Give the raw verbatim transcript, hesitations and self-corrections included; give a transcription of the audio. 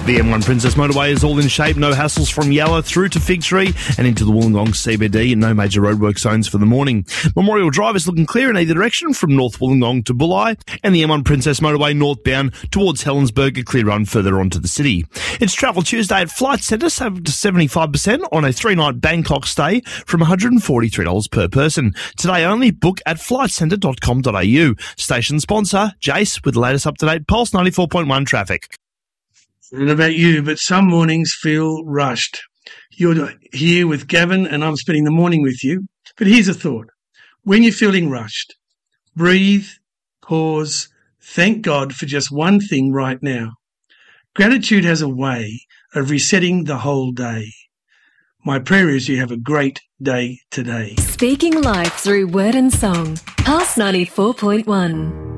The M one Princess Motorway is all in shape, no hassles from Yalla through to Fig Tree and into the Wollongong C B D, and no major roadwork zones for the morning. Memorial Drive is looking clear in either direction from North Wollongong to Bulli, and the M one Princess Motorway northbound towards Helensburgh, a clear run further on to the city. It's Travel Tuesday at Flight Centre, save up to seventy-five percent on a three-night Bangkok stay from one hundred forty-three dollars per person. Today only, book at flight centre dot com dot a u. Station sponsor, Jace, with the latest up-to-date Pulse ninety-four point one traffic. I don't know about you, but some mornings feel rushed. You're here with Gavin and I'm spending the morning with you. But here's a thought. When you're feeling rushed, breathe, pause, thank God for just one thing right now. Gratitude has a way of resetting the whole day. My prayer is you have a great day today. Speaking life through word and song. Pulse ninety-four point one.